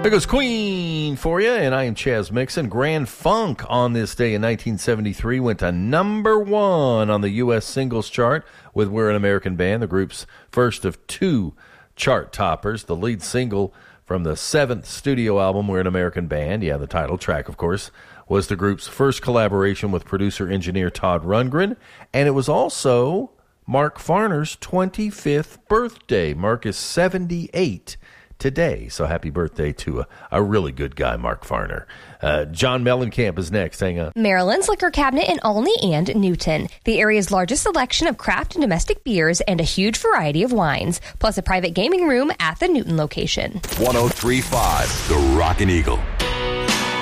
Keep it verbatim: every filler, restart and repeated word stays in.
There goes Queen for you, and I am Chaz Mixon. Grand Funk on this day in nineteen seventy-three went to number one on the U S singles chart with We're an American Band, the group's first of two chart toppers. The lead single from the seventh studio album, We're an American Band, yeah, the title track, of course, was the group's first collaboration with producer-engineer Todd Rundgren, and it was also Mark Farner's twenty-fifth birthday. Mark is seventy-eight today, so happy birthday to a, a really good guy, Mark Farner. Uh, John Mellencamp is next. Hang on. Maryland's Liquor Cabinet in Olney and Newton. The area's largest selection of craft and domestic beers and a huge variety of wines, plus a private gaming room at the Newton location. one oh three point five The Rockin' Eagle.